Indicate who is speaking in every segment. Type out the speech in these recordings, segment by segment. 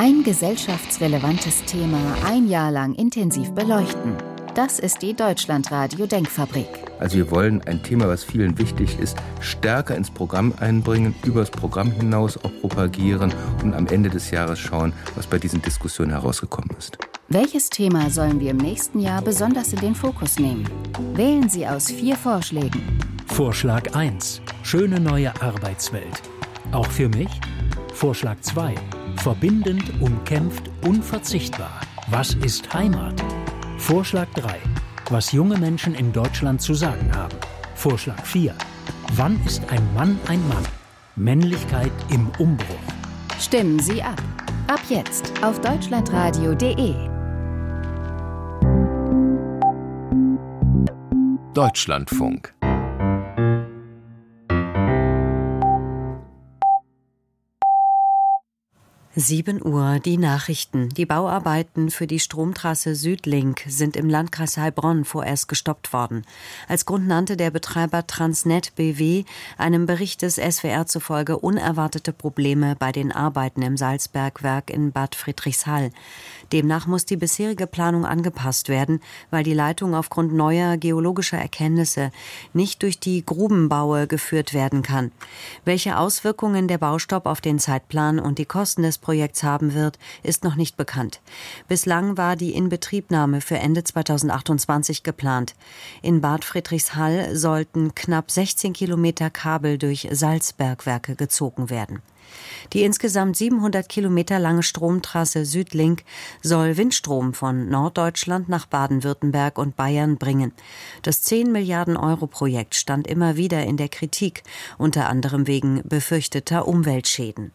Speaker 1: Ein gesellschaftsrelevantes Thema ein Jahr lang intensiv beleuchten. Das ist die Deutschlandradio Denkfabrik.
Speaker 2: Also wir wollen ein Thema, was vielen wichtig ist, stärker ins Programm einbringen, über das Programm hinaus auch propagieren und am Ende des Jahres schauen, was bei diesen Diskussionen herausgekommen ist.
Speaker 1: Welches Thema sollen wir im nächsten Jahr besonders in den Fokus nehmen? Wählen Sie aus 4 Vorschlägen.
Speaker 3: Vorschlag 1. Schöne neue Arbeitswelt. Auch für mich? Vorschlag 2. Verbindend, umkämpft, unverzichtbar. Was ist Heimat? Vorschlag 3. Was junge Menschen in Deutschland zu sagen haben. Vorschlag 4. Wann ist ein Mann ein Mann? Männlichkeit im Umbruch.
Speaker 1: Stimmen Sie ab. Ab jetzt auf deutschlandradio.de.
Speaker 4: Deutschlandfunk.
Speaker 5: 7 Uhr, die Nachrichten. Die Bauarbeiten für die Stromtrasse Südlink sind im Landkreis Heilbronn vorerst gestoppt worden. Als Grund nannte der Betreiber Transnet BW einem Bericht des SWR zufolge unerwartete Probleme bei den Arbeiten im Salzbergwerk in Bad Friedrichshall. Demnach muss die bisherige Planung angepasst werden, weil die Leitung aufgrund neuer geologischer Erkenntnisse nicht durch die Grubenbaue geführt werden kann. Welche Auswirkungen der Baustopp auf den Zeitplan und die Kosten des Projekts haben wird, ist noch nicht bekannt. Bislang war die Inbetriebnahme für Ende 2028 geplant. In Bad Friedrichshall sollten knapp 16 Kilometer Kabel durch Salzbergwerke gezogen werden. Die insgesamt 700 Kilometer lange Stromtrasse Südlink soll Windstrom von Norddeutschland nach Baden-Württemberg und Bayern bringen. Das 10 Milliarden Euro Projekt stand immer wieder in der Kritik, unter anderem wegen befürchteter Umweltschäden.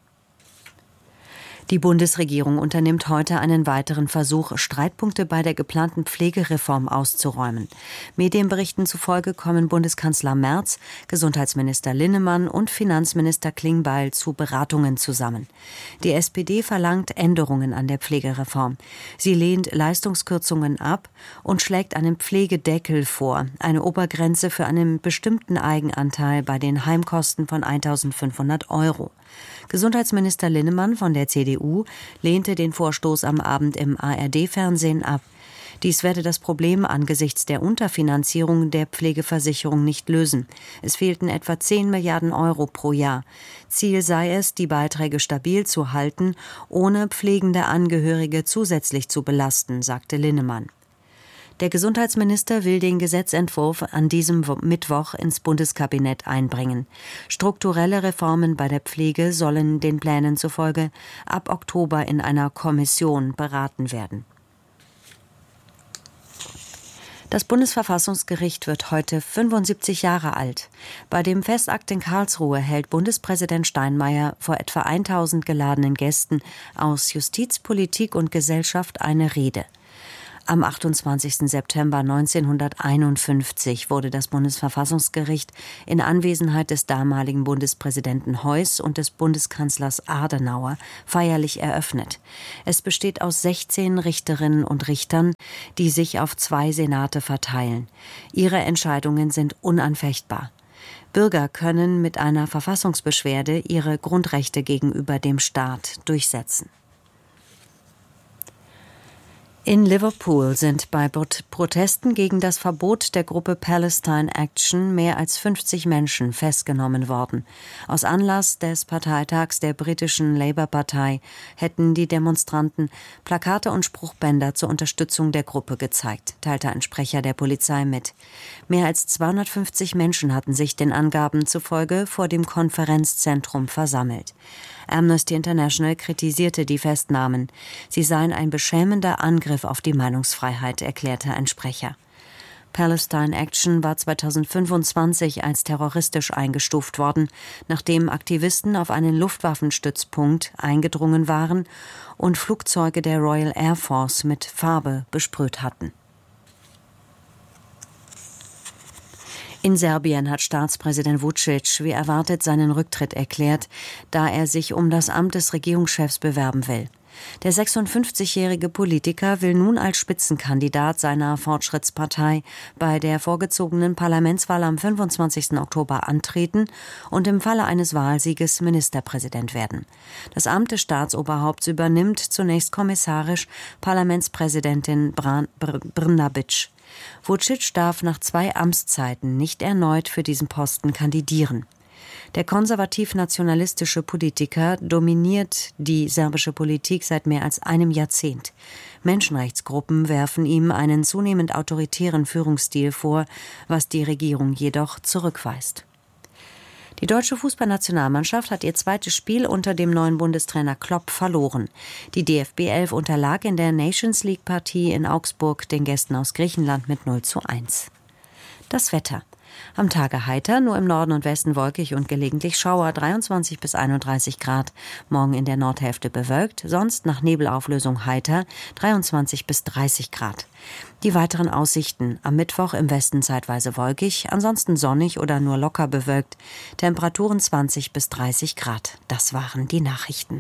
Speaker 5: Die Bundesregierung unternimmt heute einen weiteren Versuch, Streitpunkte bei der geplanten Pflegereform auszuräumen. Medienberichten zufolge kommen Bundeskanzler Merz, Gesundheitsminister Linnemann und Finanzminister Klingbeil zu Beratungen zusammen. Die SPD verlangt Änderungen an der Pflegereform. Sie lehnt Leistungskürzungen ab und schlägt einen Pflegedeckel vor, eine Obergrenze für einen bestimmten Eigenanteil bei den Heimkosten von 1.500 Euro. Gesundheitsminister Linnemann von der CDU lehnte den Vorstoß am Abend im ARD-Fernsehen ab. Dies werde das Problem angesichts der Unterfinanzierung der Pflegeversicherung nicht lösen. Es fehlten etwa 10 Milliarden Euro pro Jahr. Ziel sei es, die Beiträge stabil zu halten, ohne pflegende Angehörige zusätzlich zu belasten, sagte Linnemann. Der Gesundheitsminister will den Gesetzentwurf an diesem Mittwoch ins Bundeskabinett einbringen. Strukturelle Reformen bei der Pflege sollen den Plänen zufolge ab Oktober in einer Kommission beraten werden. Das Bundesverfassungsgericht wird heute 75 Jahre alt. Bei dem Festakt in Karlsruhe hält Bundespräsident Steinmeier vor etwa 1000 geladenen Gästen aus Justiz, Politik und Gesellschaft eine Rede. Am 28. September 1951 wurde das Bundesverfassungsgericht in Anwesenheit des damaligen Bundespräsidenten Heuss und des Bundeskanzlers Adenauer feierlich eröffnet. Es besteht aus 16 Richterinnen und Richtern, die sich auf 2 Senate verteilen. Ihre Entscheidungen sind unanfechtbar. Bürger können mit einer Verfassungsbeschwerde ihre Grundrechte gegenüber dem Staat durchsetzen. In Liverpool sind bei Protesten gegen das Verbot der Gruppe Palestine Action mehr als 50 Menschen festgenommen worden. Aus Anlass des Parteitags der britischen Labour-Partei hätten die Demonstranten Plakate und Spruchbänder zur Unterstützung der Gruppe gezeigt, teilte ein Sprecher der Polizei mit. Mehr als 250 Menschen hatten sich den Angaben zufolge vor dem Konferenzzentrum versammelt. Amnesty International kritisierte die Festnahmen. Sie seien ein beschämender Angriff auf die Meinungsfreiheit, erklärte ein Sprecher. Palestine Action war 2025 als terroristisch eingestuft worden, nachdem Aktivisten auf einen Luftwaffenstützpunkt eingedrungen waren und Flugzeuge der Royal Air Force mit Farbe besprüht hatten. In Serbien hat Staatspräsident Vučić wie erwartet seinen Rücktritt erklärt, da er sich um das Amt des Regierungschefs bewerben will. Der 56-jährige Politiker will nun als Spitzenkandidat seiner Fortschrittspartei bei der vorgezogenen Parlamentswahl am 25. Oktober antreten und im Falle eines Wahlsieges Ministerpräsident werden. Das Amt des Staatsoberhaupts übernimmt zunächst kommissarisch Parlamentspräsidentin Brnabić. Vučić darf nach 2 Amtszeiten nicht erneut für diesen Posten kandidieren. Der konservativ-nationalistische Politiker dominiert die serbische Politik seit mehr als einem Jahrzehnt. Menschenrechtsgruppen werfen ihm einen zunehmend autoritären Führungsstil vor, was die Regierung jedoch zurückweist. Die deutsche Fußballnationalmannschaft hat ihr zweites Spiel unter dem neuen Bundestrainer Klopp verloren. Die DFB 11 unterlag in der Nations League-Partie in Augsburg den Gästen aus Griechenland mit 0:1. Das Wetter. Am Tage heiter, nur im Norden und Westen wolkig und gelegentlich Schauer, 23 bis 31 Grad. Morgen in der Nordhälfte bewölkt, sonst nach Nebelauflösung heiter, 23 bis 30 Grad. Die weiteren Aussichten: am Mittwoch im Westen zeitweise wolkig, ansonsten sonnig oder nur locker bewölkt. Temperaturen 20 bis 30 Grad. Das waren die Nachrichten.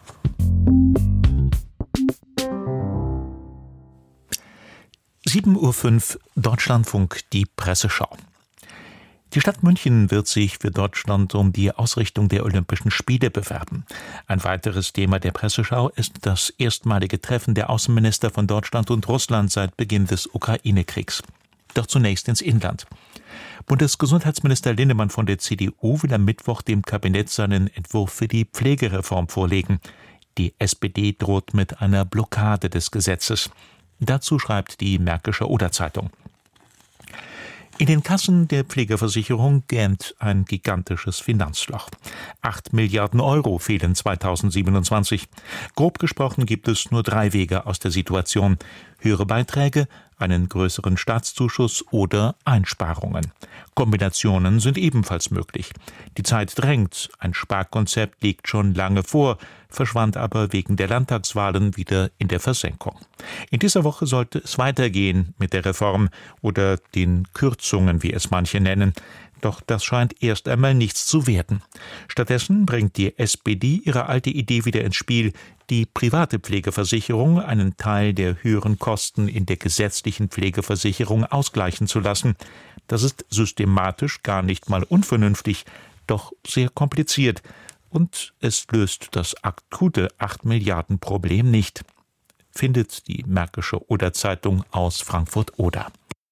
Speaker 6: (7:05 Uhr) Deutschlandfunk, die Presseschau. Die Stadt München wird sich für Deutschland um die Ausrichtung der Olympischen Spiele bewerben. Ein weiteres Thema der Presseschau ist das erstmalige Treffen der Außenminister von Deutschland und Russland seit Beginn des Ukraine-Kriegs. Doch zunächst ins Inland. Bundesgesundheitsminister Linnemann von der CDU will am Mittwoch dem Kabinett seinen Entwurf für die Pflegereform vorlegen. Die SPD droht mit einer Blockade des Gesetzes. Dazu schreibt die Märkische Oder-Zeitung. In den Kassen der Pflegeversicherung gähnt ein gigantisches Finanzloch. 8 Milliarden Euro fehlen 2027. Grob gesprochen gibt es nur 3 Wege aus der Situation: höhere Beiträge, einen größeren Staatszuschuss oder Einsparungen. Kombinationen sind ebenfalls möglich. Die Zeit drängt, ein Sparkonzept liegt schon lange vor, verschwand aber wegen der Landtagswahlen wieder in der Versenkung. In dieser Woche sollte es weitergehen mit der Reform oder den Kürzungen, wie es manche nennen. Doch das scheint erst einmal nichts zu werden. Stattdessen bringt die SPD ihre alte Idee wieder ins Spiel, die private Pflegeversicherung einen Teil der höheren Kosten in der gesetzlichen Pflegeversicherung ausgleichen zu lassen. Das ist systematisch gar nicht mal unvernünftig, doch sehr kompliziert. Und es löst das akute 8-Milliarden-Problem nicht, findet die Märkische Oder-Zeitung aus Frankfurt-Oder.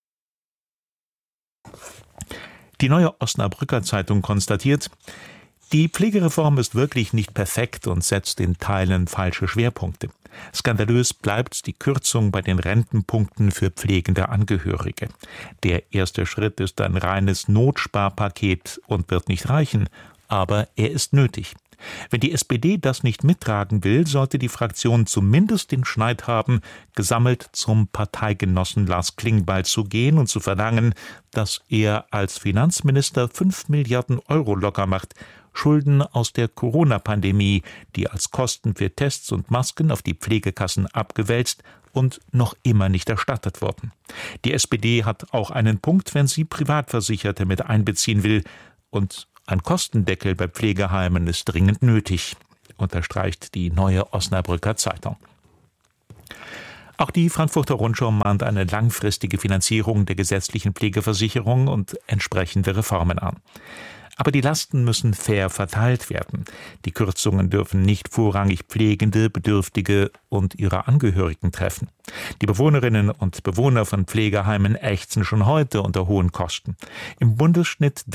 Speaker 6: Die Neue Osnabrücker Zeitung konstatiert: Die Pflegereform ist wirklich nicht perfekt und setzt in Teilen falsche Schwerpunkte. Skandalös bleibt die Kürzung bei den Rentenpunkten für pflegende Angehörige. Der erste Schritt ist ein reines Notsparpaket und wird nicht reichen, aber er ist nötig. Wenn die SPD das nicht mittragen will, sollte die Fraktion zumindest den Schneid haben, gesammelt zum Parteigenossen Lars Klingbeil zu gehen und zu verlangen, dass er als Finanzminister 5 Milliarden Euro locker macht, Schulden aus der Corona-Pandemie, die als Kosten für Tests und Masken auf die Pflegekassen abgewälzt und noch immer nicht erstattet wurden. Die SPD hat auch einen Punkt, wenn sie Privatversicherte mit einbeziehen will, und ein Kostendeckel bei Pflegeheimen ist dringend nötig, unterstreicht die Neue Osnabrücker Zeitung. Auch die Frankfurter Rundschau mahnt eine langfristige Finanzierung der gesetzlichen Pflegeversicherung und entsprechende Reformen an. Aber die Lasten müssen fair verteilt werden. Die Kürzungen dürfen nicht vorrangig Pflegende, Bedürftige und ihre Angehörigen treffen. Die Bewohnerinnen und Bewohner von Pflegeheimen ächzen schon heute unter hohen Kosten. Im Bundesschnitt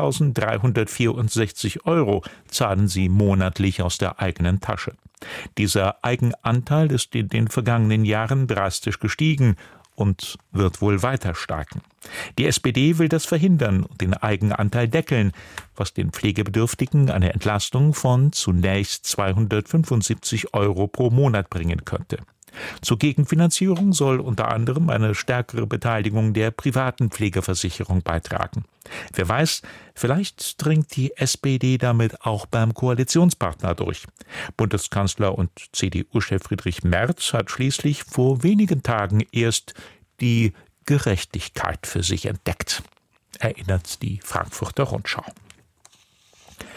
Speaker 6: 3.364 Euro zahlen sie monatlich aus der eigenen Tasche. Dieser Eigenanteil ist in den vergangenen Jahren drastisch gestiegen und wird wohl weiter steigen. Die SPD will das verhindern und den Eigenanteil deckeln, was den Pflegebedürftigen eine Entlastung von zunächst 275 Euro pro Monat bringen könnte. Zur Gegenfinanzierung soll unter anderem eine stärkere Beteiligung der privaten Pflegeversicherung beitragen. Wer weiß, vielleicht dringt die SPD damit auch beim Koalitionspartner durch. Bundeskanzler und CDU-Chef Friedrich Merz hat schließlich vor wenigen Tagen erst die Gerechtigkeit für sich entdeckt, erinnert die Frankfurter Rundschau.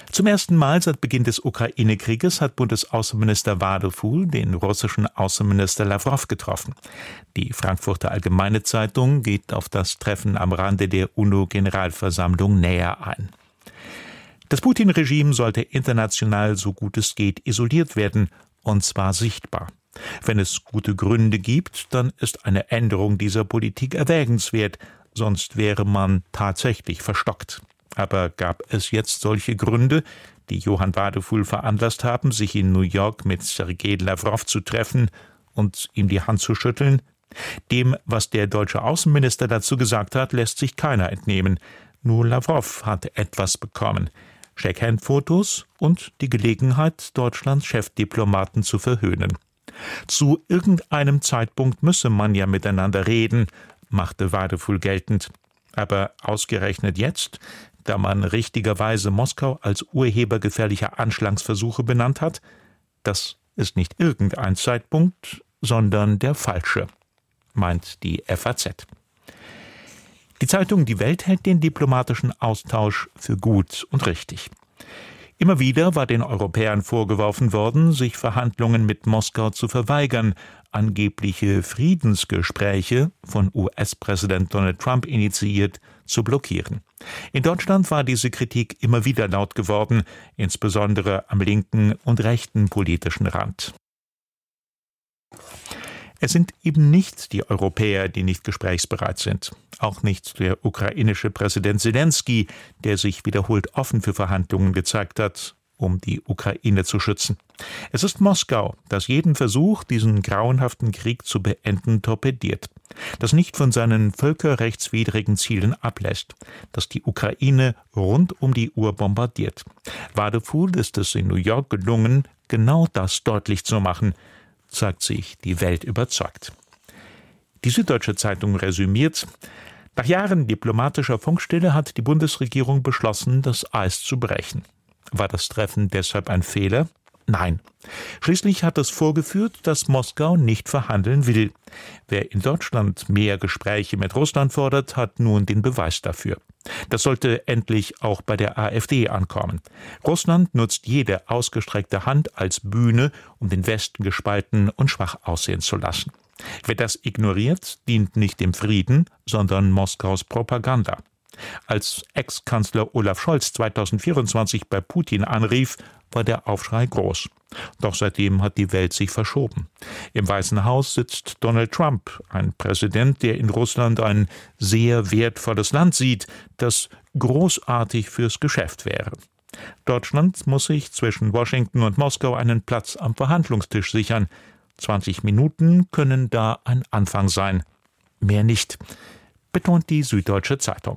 Speaker 6: Zum ersten Mal seit Beginn des Ukraine-Krieges hat Bundesaußenminister Wadefuhl den russischen Außenminister Lawrow getroffen. Die Frankfurter Allgemeine Zeitung geht auf das Treffen am Rande der UNO-Generalversammlung näher ein. Das Putin-Regime sollte international so gut es geht isoliert werden, und zwar sichtbar. Wenn es gute Gründe gibt, dann ist eine Änderung dieser Politik erwägenswert, sonst wäre man tatsächlich verstockt. Aber gab es jetzt solche Gründe, die Johann Wadefuhl veranlasst haben, sich in New York mit Sergei Lawrow zu treffen und ihm die Hand zu schütteln? Dem, was der deutsche Außenminister dazu gesagt hat, lässt sich keiner entnehmen. Nur Lawrow hat etwas bekommen: Shake-Hand-Fotos und die Gelegenheit, Deutschlands Chefdiplomaten zu verhöhnen. Zu irgendeinem Zeitpunkt müsse man ja miteinander reden, machte Wadefuhl geltend. Aber ausgerechnet jetzt, da man richtigerweise Moskau als Urheber gefährlicher Anschlagsversuche benannt hat, das ist nicht irgendein Zeitpunkt, sondern der falsche, meint die FAZ. Die Zeitung Die Welt hält den diplomatischen Austausch für gut und richtig. Immer wieder war den Europäern vorgeworfen worden, sich Verhandlungen mit Moskau zu verweigern, angebliche Friedensgespräche, von US-Präsident Donald Trump initiiert, zu blockieren. In Deutschland war diese Kritik immer wieder laut geworden, insbesondere am linken und rechten politischen Rand. Es sind eben nicht die Europäer, die nicht gesprächsbereit sind. Auch nicht der ukrainische Präsident Selenskyj, der sich wiederholt offen für Verhandlungen gezeigt hat, um die Ukraine zu schützen. Es ist Moskau, das jeden Versuch, diesen grauenhaften Krieg zu beenden, torpediert. Das nicht von seinen völkerrechtswidrigen Zielen ablässt. Das die Ukraine rund um die Uhr bombardiert. Wadefuhl ist es in New York gelungen, genau das deutlich zu machen, sagt sich die Welt überzeugt. Die Süddeutsche Zeitung resümiert: Nach Jahren diplomatischer Funkstille hat die Bundesregierung beschlossen, das Eis zu brechen. War das Treffen deshalb ein Fehler? Nein. Schließlich hat es vorgeführt, dass Moskau nicht verhandeln will. Wer in Deutschland mehr Gespräche mit Russland fordert, hat nun den Beweis dafür. Das sollte endlich auch bei der AfD ankommen. Russland nutzt jede ausgestreckte Hand als Bühne, um den Westen gespalten und schwach aussehen zu lassen. Wer das ignoriert, dient nicht dem Frieden, sondern Moskaus Propaganda. Als Ex-Kanzler Olaf Scholz 2024 bei Putin anrief, war der Aufschrei groß. Doch seitdem hat die Welt sich verschoben. Im Weißen Haus sitzt Donald Trump, ein Präsident, der in Russland ein sehr wertvolles Land sieht, das großartig fürs Geschäft wäre. Deutschland muss sich zwischen Washington und Moskau einen Platz am Verhandlungstisch sichern. 20 Minuten können da ein Anfang sein. Mehr nicht, betont die Süddeutsche Zeitung.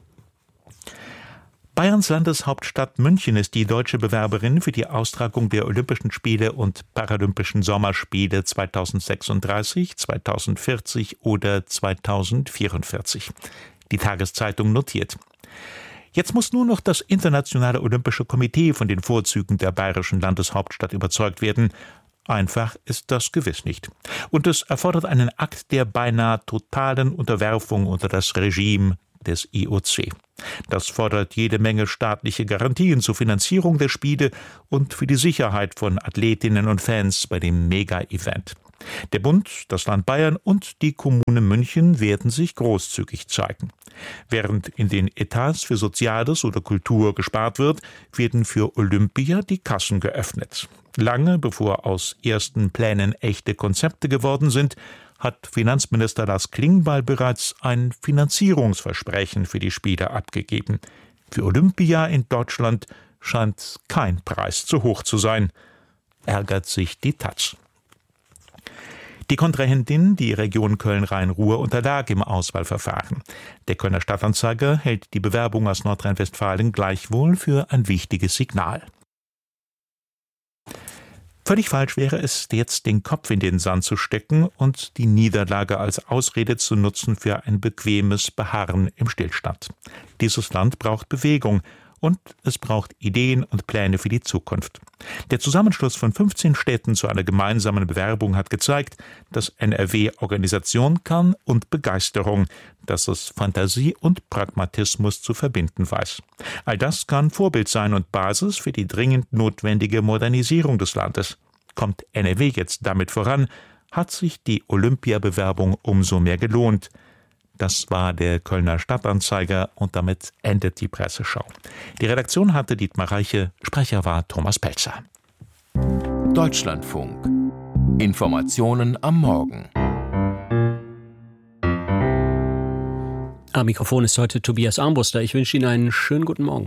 Speaker 6: Bayerns Landeshauptstadt München ist die deutsche Bewerberin für die Austragung der Olympischen Spiele und Paralympischen Sommerspiele 2036, 2040 oder 2044. Die Tageszeitung notiert: Jetzt muss nur noch das Internationale Olympische Komitee von den Vorzügen der bayerischen Landeshauptstadt überzeugt werden. Einfach ist das gewiss nicht. Und es erfordert einen Akt der beinahe totalen Unterwerfung unter das Regime des IOC. Das fordert jede Menge staatliche Garantien zur Finanzierung der Spiele und für die Sicherheit von Athletinnen und Fans bei dem Mega-Event. Der Bund, das Land Bayern und die Kommune München werden sich großzügig zeigen. Während in den Etats für Soziales oder Kultur gespart wird, werden für Olympia die Kassen geöffnet. Lange bevor aus ersten Plänen echte Konzepte geworden sind, hat Finanzminister Lars Klingbeil bereits ein Finanzierungsversprechen für die Spiele abgegeben. Für Olympia in Deutschland scheint kein Preis zu hoch zu sein, ärgert sich die taz. Die Kontrahentin, die Region Köln-Rhein-Ruhr, unterlag im Auswahlverfahren. Der Kölner Stadtanzeiger hält die Bewerbung aus Nordrhein-Westfalen gleichwohl für ein wichtiges Signal. Völlig falsch wäre es, jetzt den Kopf in den Sand zu stecken und die Niederlage als Ausrede zu nutzen für ein bequemes Beharren im Stillstand. Dieses Land braucht Bewegung, Und es braucht Ideen und Pläne für die Zukunft. Der Zusammenschluss von 15 Städten zu einer gemeinsamen Bewerbung hat gezeigt, dass NRW Organisation kann und Begeisterung, dass es Fantasie und Pragmatismus zu verbinden weiß. All das kann Vorbild sein und Basis für die dringend notwendige Modernisierung des Landes. Kommt NRW jetzt damit voran, hat sich die Olympiabewerbung umso mehr gelohnt. Das war der Kölner Stadtanzeiger und damit endet die Presseschau. Die Redaktion hatte Dietmar Reiche, Sprecher war Thomas Pelzer.
Speaker 4: Deutschlandfunk. Informationen am Morgen.
Speaker 7: Am Mikrofon ist heute Tobias Armbruster. Ich wünsche Ihnen einen schönen guten Morgen.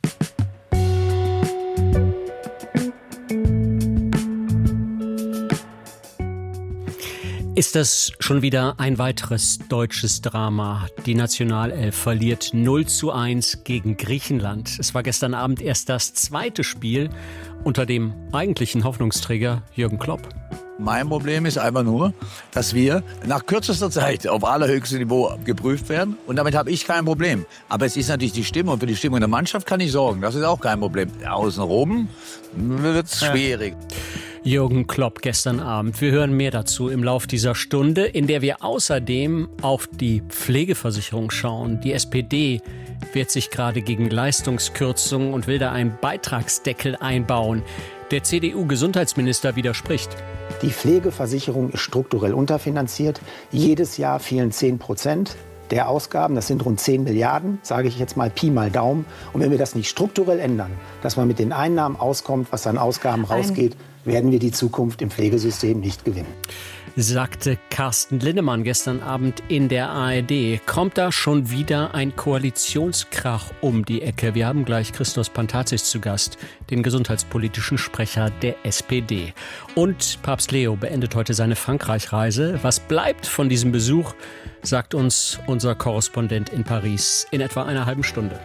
Speaker 7: Ist das schon wieder ein weiteres deutsches Drama? Die Nationalelf verliert 0:1 gegen Griechenland. Es war gestern Abend erst das zweite Spiel unter dem eigentlichen Hoffnungsträger Jürgen Klopp.
Speaker 8: Mein Problem ist einfach nur, dass wir nach kürzester Zeit auf allerhöchstem Niveau geprüft werden. Und damit habe ich kein Problem. Aber es ist natürlich die Stimmung. Für die Stimmung der Mannschaft kann ich sorgen. Das ist auch kein Problem. Außenrum wird es schwierig.
Speaker 7: Jürgen Klopp gestern Abend. Wir hören mehr dazu im Lauf dieser Stunde, in der wir außerdem auf die Pflegeversicherung schauen. Die SPD wehrt sich gerade gegen Leistungskürzungen und will da einen Beitragsdeckel einbauen. Der CDU-Gesundheitsminister widerspricht.
Speaker 9: Die Pflegeversicherung ist strukturell unterfinanziert. Jedes Jahr fehlen 10% der Ausgaben. Das sind rund 10 Milliarden, sage ich jetzt mal Pi mal Daumen. Und wenn wir das nicht strukturell ändern, dass man mit den Einnahmen auskommt, was an Ausgaben rausgeht, werden wir die Zukunft im Pflegesystem nicht gewinnen.
Speaker 7: Sagte Carsten Linnemann gestern Abend in der ARD. Kommt da schon wieder ein Koalitionskrach um die Ecke? Wir haben gleich Christos Pantazis zu Gast, den gesundheitspolitischen Sprecher der SPD. Und Papst Leo beendet heute seine Frankreich-Reise. Was bleibt von diesem Besuch, sagt uns unser Korrespondent in Paris in etwa einer halben Stunde.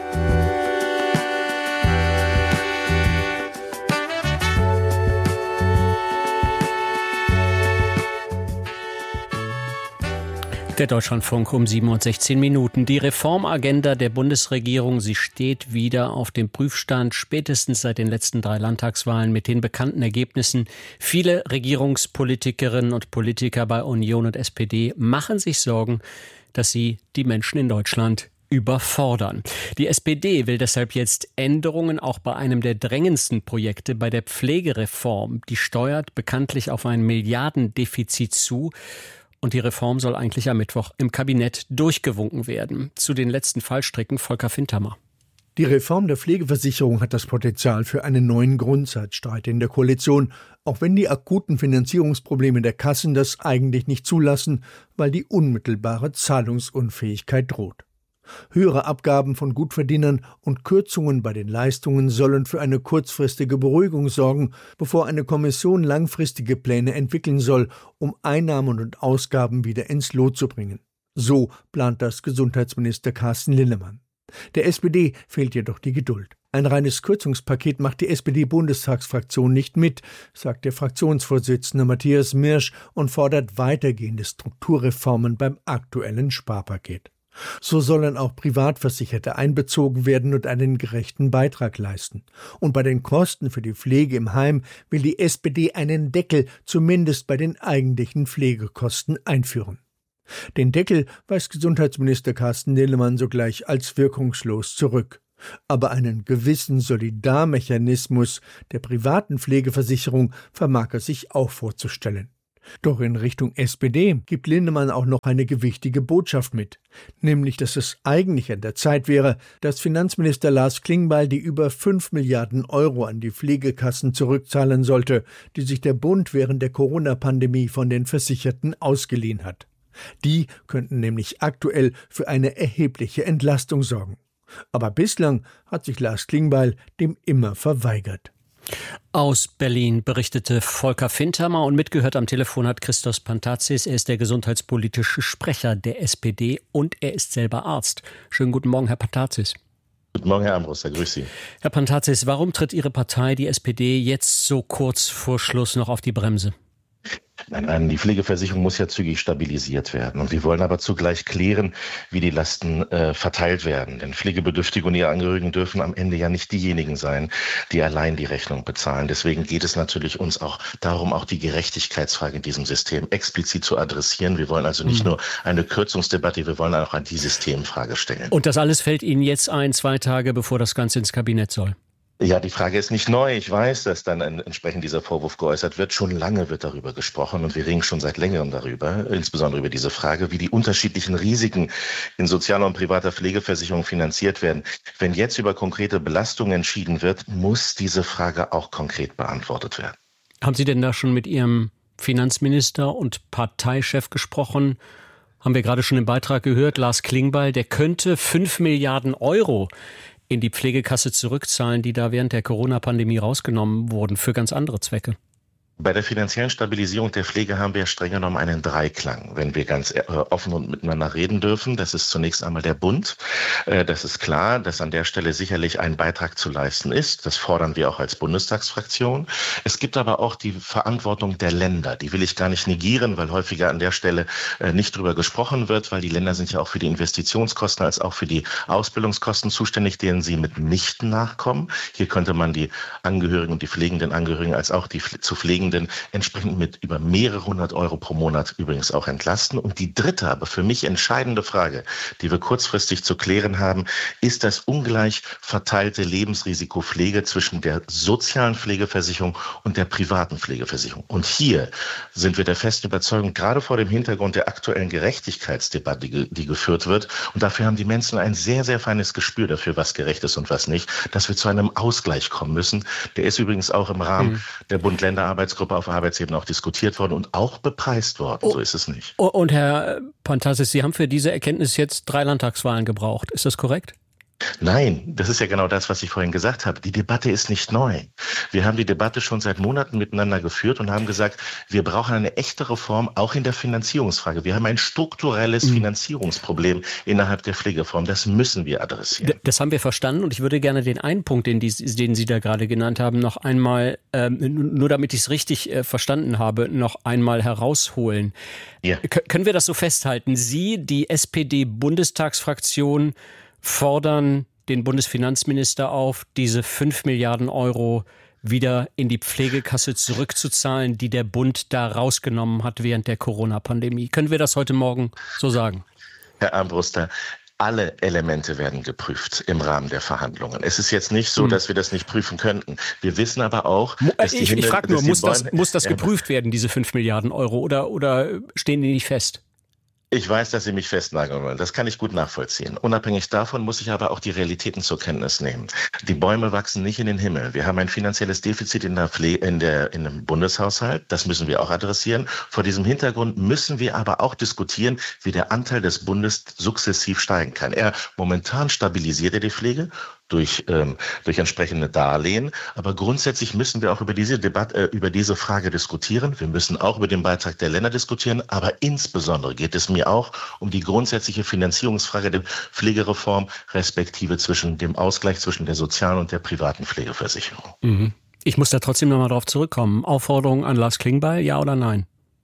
Speaker 7: Der Deutschlandfunk um 7:16. Die Reformagenda der Bundesregierung, sie steht wieder auf dem Prüfstand, spätestens seit den letzten 3 Landtagswahlen mit den bekannten Ergebnissen. Viele Regierungspolitikerinnen und Politiker bei Union und SPD machen sich Sorgen, dass sie die Menschen in Deutschland überfordern. Die SPD will deshalb jetzt Änderungen auch bei einem der drängendsten Projekte, bei der Pflegereform. Die steuert bekanntlich auf ein Milliardendefizit zu. Und die Reform soll eigentlich am Mittwoch im Kabinett durchgewunken werden. Zu den letzten Fallstricken Volker Fintermer.
Speaker 10: Die Reform der Pflegeversicherung hat das Potenzial für einen neuen Grundsatzstreit in der Koalition, auch wenn die akuten Finanzierungsprobleme der Kassen das eigentlich nicht zulassen, weil die unmittelbare Zahlungsunfähigkeit droht. Höhere Abgaben von Gutverdienern und Kürzungen bei den Leistungen sollen für eine kurzfristige Beruhigung sorgen, bevor eine Kommission langfristige Pläne entwickeln soll, um Einnahmen und Ausgaben wieder ins Lot zu bringen. So plant das Gesundheitsminister Carsten Linnemann. Der SPD fehlt jedoch die Geduld. Ein reines Kürzungspaket macht die SPD-Bundestagsfraktion nicht mit, sagt der Fraktionsvorsitzende Matthias Mirsch und fordert weitergehende Strukturreformen beim aktuellen Sparpaket. So sollen auch Privatversicherte einbezogen werden und einen gerechten Beitrag leisten. Und bei den Kosten für die Pflege im Heim will die SPD einen Deckel zumindest bei den eigentlichen Pflegekosten einführen. Den Deckel weist Gesundheitsminister Carsten Linnemann sogleich als wirkungslos zurück. Aber einen gewissen Solidarmechanismus der privaten Pflegeversicherung vermag er sich auch vorzustellen. Doch in Richtung SPD gibt Linnemann auch noch eine gewichtige Botschaft mit, nämlich, dass es eigentlich an der Zeit wäre, dass Finanzminister Lars Klingbeil die über 5 Milliarden Euro an die Pflegekassen zurückzahlen sollte, die sich der Bund während der Corona-Pandemie von den Versicherten ausgeliehen hat. Die könnten nämlich aktuell für eine erhebliche Entlastung sorgen. Aber bislang hat sich Lars Klingbeil dem immer verweigert.
Speaker 7: Aus Berlin berichtete Volker Fintermer und mitgehört am Telefon hat Christos Pantazis. Er ist der gesundheitspolitische Sprecher der SPD und er ist selber Arzt. Schönen guten Morgen, Herr Pantazis.
Speaker 11: Guten Morgen, Herr Armbruster, grüß Sie.
Speaker 7: Herr Pantazis, warum tritt Ihre Partei, die SPD, jetzt so kurz vor Schluss noch auf die Bremse?
Speaker 11: Nein, die Pflegeversicherung muss ja zügig stabilisiert werden. Und wir wollen aber zugleich klären, wie die Lasten verteilt werden. Denn Pflegebedürftige und ihre Angehörigen dürfen am Ende ja nicht diejenigen sein, die allein die Rechnung bezahlen. Deswegen geht es natürlich uns auch darum, auch die Gerechtigkeitsfrage in diesem System explizit zu adressieren. Wir wollen also nicht nur eine Kürzungsdebatte, wir wollen auch die Systemfrage stellen.
Speaker 7: Und das alles fällt Ihnen jetzt ein, 2 Tage bevor das Ganze ins Kabinett soll?
Speaker 11: Ja, die Frage ist nicht neu. Ich weiß, dass dann entsprechend dieser Vorwurf geäußert wird. Schon lange wird darüber gesprochen und wir reden schon seit längerem darüber, insbesondere über diese Frage, wie die unterschiedlichen Risiken in sozialer und privater Pflegeversicherung finanziert werden. Wenn jetzt über konkrete Belastungen entschieden wird, muss diese Frage auch konkret beantwortet werden.
Speaker 7: Haben Sie denn da schon mit Ihrem Finanzminister und Parteichef gesprochen? Haben wir gerade schon im Beitrag gehört, Lars Klingbeil, der könnte 5 Milliarden Euro in die Pflegekasse zurückzahlen, die da während der Corona-Pandemie rausgenommen wurden, für ganz andere Zwecke.
Speaker 11: Bei der finanziellen Stabilisierung der Pflege haben wir streng genommen einen Dreiklang, wenn wir ganz offen und miteinander reden dürfen. Das ist zunächst einmal der Bund. Das ist klar, dass an der Stelle sicherlich ein Beitrag zu leisten ist. Das fordern wir auch als Bundestagsfraktion. Es gibt aber auch die Verantwortung der Länder. Die will ich gar nicht negieren, weil häufiger an der Stelle nicht drüber gesprochen wird, weil die Länder sind ja auch für die Investitionskosten als auch für die Ausbildungskosten zuständig, denen sie mitnichten nachkommen. Hier könnte man die Angehörigen und die pflegenden Angehörigen als auch die zu Pflegenden entsprechend mit über mehrere 100 Euro pro Monat übrigens auch entlasten. Und die dritte, aber für mich entscheidende Frage, die wir kurzfristig zu klären haben, ist das ungleich verteilte Lebensrisikopflege zwischen der sozialen Pflegeversicherung und der privaten Pflegeversicherung. Und hier sind wir der festen Überzeugung, gerade vor dem Hintergrund der aktuellen Gerechtigkeitsdebatte, die geführt wird, und dafür haben die Menschen ein sehr, sehr feines Gespür dafür, was gerecht ist und was nicht, dass wir zu einem Ausgleich kommen müssen. Der ist übrigens auch im Rahmen der Bund-Länder-Arbeitsgruppe auf Arbeitsebene auch diskutiert worden und auch bepreist worden. So ist es nicht.
Speaker 7: Und Herr Pantasis, Sie haben für diese Erkenntnis jetzt 3 Landtagswahlen gebraucht. Ist das korrekt?
Speaker 11: Nein, das ist ja genau das, was ich vorhin gesagt habe. Die Debatte ist nicht neu. Wir haben die Debatte schon seit Monaten miteinander geführt und haben gesagt, wir brauchen eine echte Reform, auch in der Finanzierungsfrage. Wir haben ein strukturelles Finanzierungsproblem innerhalb der Pflegereform. Das müssen wir adressieren.
Speaker 7: Das haben wir verstanden und ich würde gerne den einen Punkt, den Sie da gerade genannt haben, noch einmal, nur damit ich es richtig verstanden habe, noch einmal herausholen. Ja. Können wir das so festhalten? Sie, die SPD-Bundestagsfraktion, fordern den Bundesfinanzminister auf, diese 5 Milliarden Euro wieder in die Pflegekasse zurückzuzahlen, die der Bund da rausgenommen hat während der Corona-Pandemie. Können wir das heute Morgen so sagen?
Speaker 11: Herr Armbruster, alle Elemente werden geprüft im Rahmen der Verhandlungen. Es ist jetzt nicht so, dass wir das nicht prüfen könnten. Wir wissen aber auch, dass
Speaker 7: ich frage nur, muss das geprüft werden, diese 5 Milliarden Euro, oder stehen die nicht fest?
Speaker 11: Ich weiß, dass Sie mich festnageln wollen. Das kann ich gut nachvollziehen. Unabhängig davon muss ich aber auch die Realitäten zur Kenntnis nehmen. Die Bäume wachsen nicht in den Himmel. Wir haben ein finanzielles Defizit in dem Bundeshaushalt. Das müssen wir auch adressieren. Vor diesem Hintergrund müssen wir aber auch diskutieren, wie der Anteil des Bundes sukzessiv steigen kann. Momentan stabilisiert er die Pflege durch entsprechende Darlehen. Aber grundsätzlich müssen wir auch über diese Debatte, über diese Frage diskutieren. Wir müssen auch über den Beitrag der Länder diskutieren. Aber insbesondere geht es mir auch um die grundsätzliche Finanzierungsfrage der Pflegereform, respektive zwischen dem Ausgleich zwischen der sozialen und der privaten Pflegeversicherung.
Speaker 7: Mhm. Ich muss da trotzdem nochmal drauf zurückkommen. Aufforderung an Lars Klingbeil, ja oder nein?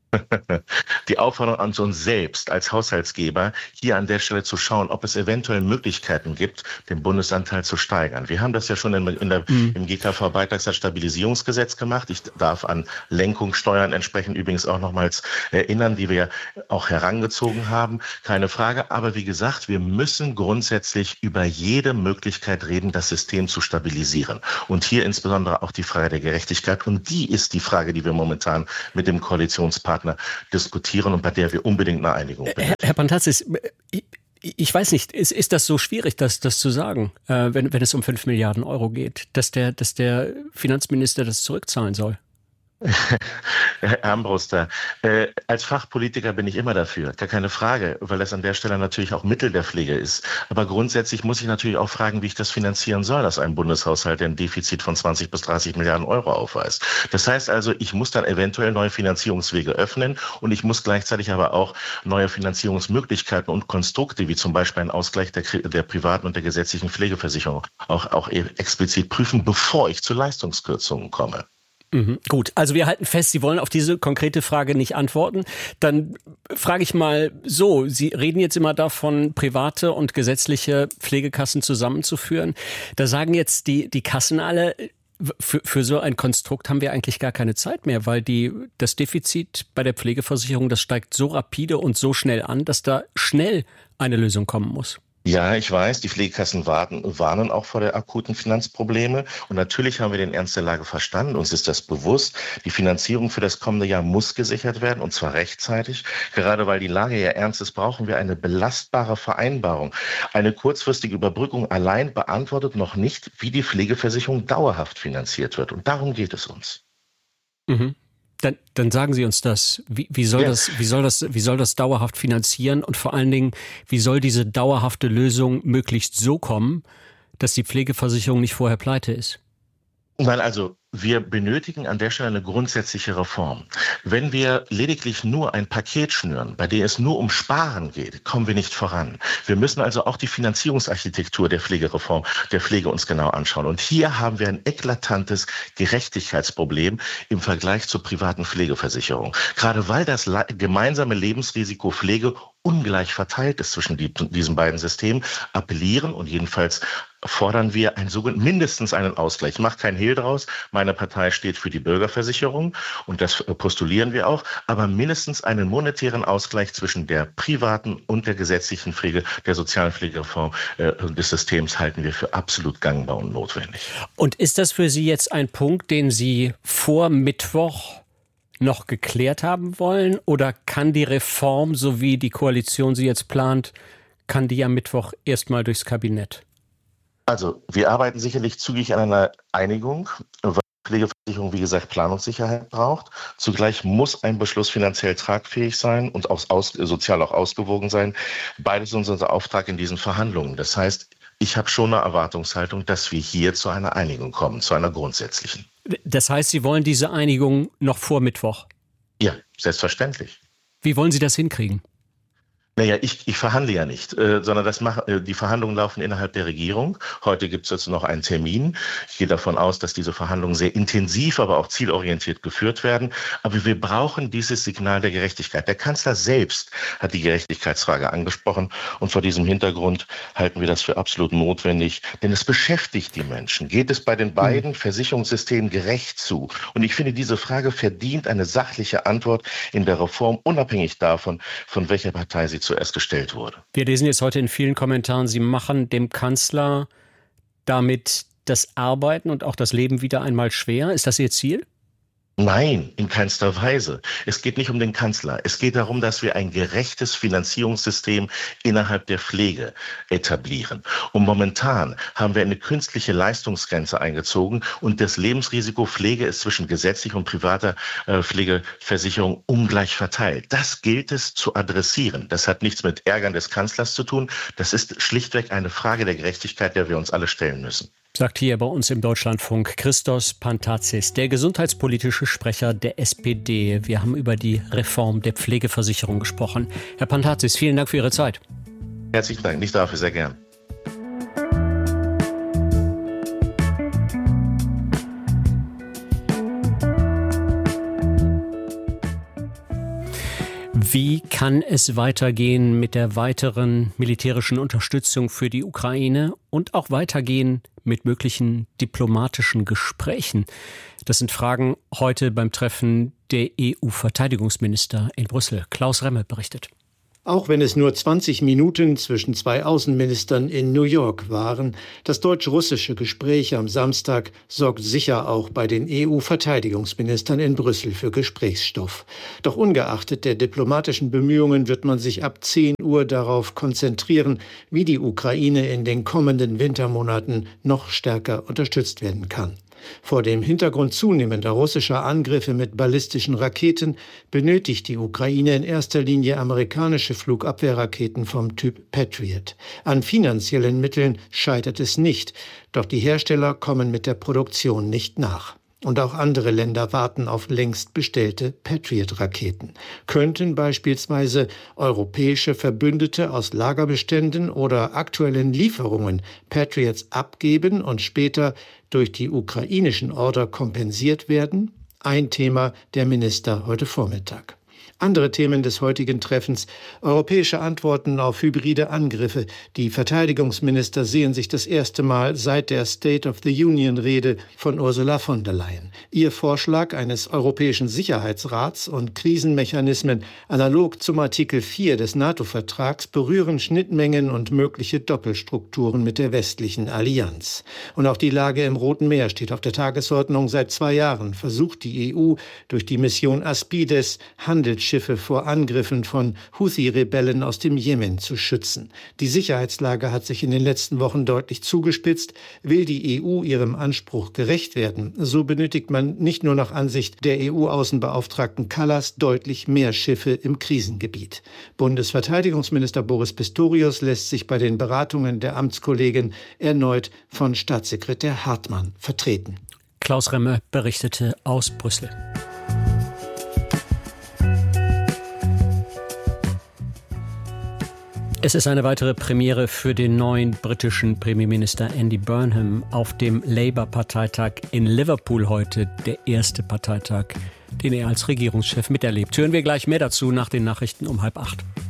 Speaker 11: Die Aufforderung an uns selbst als Haushaltsgeber, hier an der Stelle zu schauen, ob es eventuell Möglichkeiten gibt, den Bundesanteil zu steigern. Wir haben das ja schon im GKV-Beitragsstabilisierungsgesetz gemacht. Ich darf an Lenkungssteuern entsprechend übrigens auch nochmals erinnern, die wir auch herangezogen haben. Keine Frage. Aber wie gesagt, wir müssen grundsätzlich über jede Möglichkeit reden, das System zu stabilisieren. Und hier insbesondere auch die Frage der Gerechtigkeit. Und die ist die Frage, die wir momentan mit dem Koalitionspartner diskutieren und bei der wir unbedingt eine Einigung benötigen.
Speaker 7: Herr Pantasis, ich weiß nicht, ist das so schwierig, das zu sagen, wenn es um 5 Milliarden Euro geht, dass der Finanzminister das zurückzahlen soll?
Speaker 11: Herr Armbruster, als Fachpolitiker bin ich immer dafür, gar keine Frage, weil das an der Stelle natürlich auch Mittel der Pflege ist. Aber grundsätzlich muss ich natürlich auch fragen, wie ich das finanzieren soll, aus einem Bundeshaushalt, der ein Defizit von 20 bis 30 Milliarden Euro aufweist. Das heißt also, ich muss dann eventuell neue Finanzierungswege öffnen und ich muss gleichzeitig aber auch neue Finanzierungsmöglichkeiten und Konstrukte, wie zum Beispiel ein Ausgleich der privaten und der gesetzlichen Pflegeversicherung, auch explizit prüfen, bevor ich zu Leistungskürzungen komme.
Speaker 7: Gut, also wir halten fest, Sie wollen auf diese konkrete Frage nicht antworten. Dann frage ich mal so, Sie reden jetzt immer davon, private und gesetzliche Pflegekassen zusammenzuführen. Da sagen jetzt die Kassen alle, für so ein Konstrukt haben wir eigentlich gar keine Zeit mehr, weil das Defizit bei der Pflegeversicherung, das steigt so rapide und so schnell an, dass da schnell eine Lösung kommen muss.
Speaker 11: Ja, ich weiß, die Pflegekassen warnen auch vor der akuten Finanzprobleme. Und natürlich haben wir den Ernst der Lage verstanden. Uns ist das bewusst. Die Finanzierung für das kommende Jahr muss gesichert werden, und zwar rechtzeitig. Gerade weil die Lage ja ernst ist, brauchen wir eine belastbare Vereinbarung. Eine kurzfristige Überbrückung allein beantwortet noch nicht, wie die Pflegeversicherung dauerhaft finanziert wird. Und darum geht es uns.
Speaker 7: Dann sagen Sie uns das. Wie soll das dauerhaft finanzieren, und vor allen Dingen, wie soll diese dauerhafte Lösung möglichst so kommen, dass die Pflegeversicherung nicht vorher pleite ist?
Speaker 11: Nein, also wir benötigen an der Stelle eine grundsätzliche Reform. Wenn wir lediglich nur ein Paket schnüren, bei dem es nur um Sparen geht, kommen wir nicht voran. Wir müssen also auch die Finanzierungsarchitektur der Pflegereform, der Pflege uns genau anschauen. Und hier haben wir ein eklatantes Gerechtigkeitsproblem im Vergleich zur privaten Pflegeversicherung. Gerade weil das gemeinsame Lebensrisiko Pflege ungleich verteilt ist zwischen diesen beiden Systemen, appellieren und jedenfalls fordern wir mindestens einen Ausgleich. Ich mache keinen Hehl draus. Meine Partei steht für die Bürgerversicherung und das postulieren wir auch. Aber mindestens einen monetären Ausgleich zwischen der privaten und der gesetzlichen Pflege, der sozialen Pflegereform des Systems halten wir für absolut gangbar und notwendig.
Speaker 7: Und ist das für Sie jetzt ein Punkt, den Sie vor Mittwoch noch geklärt haben wollen? Oder kann die Reform, so wie die Koalition sie jetzt plant, kann die am Mittwoch erstmal durchs Kabinett?
Speaker 11: Also wir arbeiten sicherlich zügig an einer Einigung, weil die Pflegeversicherung, wie gesagt, Planungssicherheit braucht. Zugleich muss ein Beschluss finanziell tragfähig sein und sozial auch ausgewogen sein. Beides ist unser Auftrag in diesen Verhandlungen. Das heißt, ich habe schon eine Erwartungshaltung, dass wir hier zu einer Einigung kommen, zu einer grundsätzlichen.
Speaker 7: Das heißt, Sie wollen diese Einigung noch vor Mittwoch?
Speaker 11: Ja, selbstverständlich.
Speaker 7: Wie wollen Sie das hinkriegen?
Speaker 11: Naja, ich verhandle ja nicht, sondern die Verhandlungen laufen innerhalb der Regierung. Heute gibt es jetzt noch einen Termin. Ich gehe davon aus, dass diese Verhandlungen sehr intensiv, aber auch zielorientiert geführt werden. Aber wir brauchen dieses Signal der Gerechtigkeit. Der Kanzler selbst hat die Gerechtigkeitsfrage angesprochen. Und vor diesem Hintergrund halten wir das für absolut notwendig. Denn es beschäftigt die Menschen. Geht es bei den beiden Versicherungssystemen gerecht zu? Und ich finde, diese Frage verdient eine sachliche Antwort in der Reform, unabhängig davon, von welcher Partei sie zuerst gestellt wurde.
Speaker 7: Wir lesen jetzt heute in vielen Kommentaren, Sie machen dem Kanzler damit das Arbeiten und auch das Leben wieder einmal schwer. Ist das Ihr Ziel?
Speaker 11: Nein, in keinster Weise. Es geht nicht um den Kanzler. Es geht darum, dass wir ein gerechtes Finanzierungssystem innerhalb der Pflege etablieren. Und momentan haben wir eine künstliche Leistungsgrenze eingezogen und das Lebensrisiko Pflege ist zwischen gesetzlicher und privater Pflegeversicherung ungleich verteilt. Das gilt es zu adressieren. Das hat nichts mit Ärgern des Kanzlers zu tun. Das ist schlichtweg eine Frage der Gerechtigkeit, der wir uns alle stellen müssen.
Speaker 7: Sagt hier bei uns im Deutschlandfunk Christos Pantazis, der gesundheitspolitische Sprecher der SPD. Wir haben über die Reform der Pflegeversicherung gesprochen. Herr Pantazis, vielen Dank für Ihre Zeit.
Speaker 11: Herzlichen Dank, nicht dafür, sehr gern.
Speaker 7: Wie kann es weitergehen mit der weiteren militärischen Unterstützung für die Ukraine und auch weitergehen mit möglichen diplomatischen Gesprächen? Das sind Fragen heute beim Treffen der EU-Verteidigungsminister in Brüssel. Klaus Remme berichtet.
Speaker 12: Auch wenn es nur 20 Minuten zwischen zwei Außenministern in New York waren, das deutsch-russische Gespräch am Samstag sorgt sicher auch bei den EU-Verteidigungsministern in Brüssel für Gesprächsstoff. Doch ungeachtet der diplomatischen Bemühungen wird man sich ab 10 Uhr darauf konzentrieren, wie die Ukraine in den kommenden Wintermonaten noch stärker unterstützt werden kann. Vor dem Hintergrund zunehmender russischer Angriffe mit ballistischen Raketen benötigt die Ukraine in erster Linie amerikanische Flugabwehrraketen vom Typ Patriot. An finanziellen Mitteln scheitert es nicht, doch die Hersteller kommen mit der Produktion nicht nach. Und auch andere Länder warten auf längst bestellte Patriot-Raketen. Könnten beispielsweise europäische Verbündete aus Lagerbeständen oder aktuellen Lieferungen Patriots abgeben und später durch die ukrainischen Order kompensiert werden? ein Thema der Minister heute Vormittag. Andere Themen des heutigen Treffens: europäische Antworten auf hybride Angriffe. Die Verteidigungsminister sehen sich das erste Mal seit der State of the Union-Rede von Ursula von der Leyen. Ihr Vorschlag eines Europäischen Sicherheitsrats und Krisenmechanismen analog zum Artikel 4 des NATO-Vertrags berühren Schnittmengen und mögliche Doppelstrukturen mit der westlichen Allianz. Und auch die Lage im Roten Meer steht auf der Tagesordnung. Seit 2 Jahren versucht die EU durch die Mission Aspides Handelsschiffe vor Angriffen von Houthi-Rebellen aus dem Jemen zu schützen. Die Sicherheitslage hat sich in den letzten Wochen deutlich zugespitzt. Will die EU ihrem Anspruch gerecht werden, so benötigt man nicht nur nach Ansicht der EU-Außenbeauftragten Kallas deutlich mehr Schiffe im Krisengebiet. Bundesverteidigungsminister Boris Pistorius lässt sich bei den Beratungen der Amtskollegin erneut von Staatssekretär Hartmann vertreten.
Speaker 7: Klaus Remme berichtete aus Brüssel. Es ist eine weitere Premiere für den neuen britischen Premierminister Andy Burnham auf dem Labour-Parteitag in Liverpool heute, der erste Parteitag, den er als Regierungschef miterlebt. Hören wir gleich mehr dazu nach den Nachrichten um 7:30.